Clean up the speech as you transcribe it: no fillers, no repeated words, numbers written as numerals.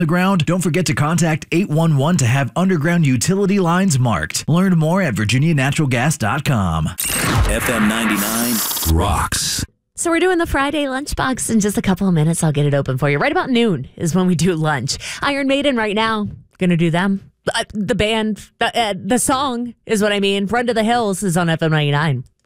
the ground, don't forget to contact 811 to have underground utility lines marked. Learn more at virginianaturalgas.com. FM 99 rocks. So we're doing the Friday lunchbox in just a couple of minutes. I'll get it open for you. Right about noon is when we do lunch. Iron Maiden right now. Gonna do them. The band, the song is what I mean. Run to the Hills is on FM 99.